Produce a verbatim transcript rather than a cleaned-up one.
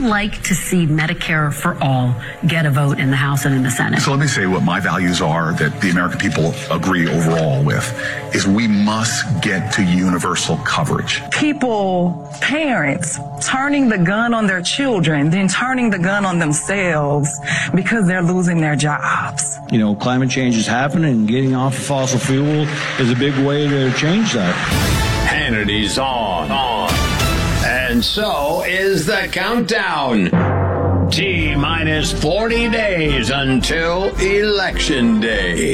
like to see Medicare for all get a vote in the House and in the Senate? So let me say what my values are that the American people agree overall with, is we must get to universal coverage. People, parents, turning the gun on their children, then turning the gun on themselves because they're losing their jobs. You know, climate change is happening, and getting off of fossil fuel is a big way to change that. Hannity's on. on. And so is the countdown. T minus forty days until Election Day.